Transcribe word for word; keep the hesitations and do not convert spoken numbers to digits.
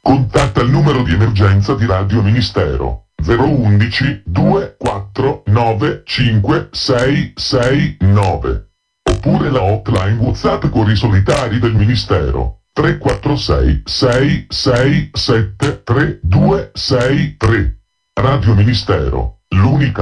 Contatta il numero di emergenza di Radio Ministero zero undici due quattro nove cinque sei sei nove oppure la hotline WhatsApp con i solitari del Ministero tre quattro sei sei sei sette tre due sei tre. Radio Ministero, l'unica